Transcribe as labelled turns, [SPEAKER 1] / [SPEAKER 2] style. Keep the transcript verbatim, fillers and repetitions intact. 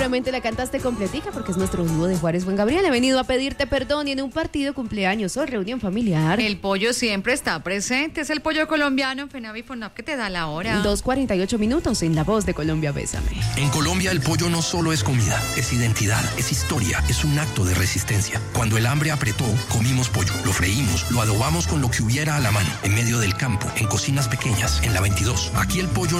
[SPEAKER 1] Seguramente la cantaste completica porque es nuestro dúo de Juárez Juan Gabriel. He venido a pedirte perdón y en un partido, cumpleaños o reunión familiar.
[SPEAKER 2] El pollo siempre está presente. Es el pollo colombiano en FENAVI FONAP que te da la hora.
[SPEAKER 1] dos cuarenta y ocho minutos en La Voz de Colombia, bésame.
[SPEAKER 3] En Colombia el pollo no solo es comida, es identidad, es historia, es un acto de resistencia. Cuando el hambre apretó, comimos pollo, lo freímos, lo adobamos con lo que hubiera a la mano, en medio del campo, en cocinas pequeñas, en la veintidós. Aquí el pollo